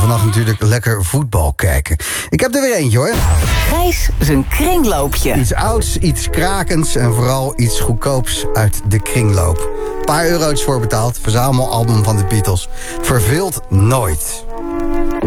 vannacht natuurlijk lekker voetbal kijken. Ik heb er weer eentje hoor. Gijs zijn kringloopje. Iets ouds, iets krakends en vooral iets goedkoops uit de kringloop. Een paar eurotjes voor betaald. Verzamelalbum van de Beatles. Verveelt nooit.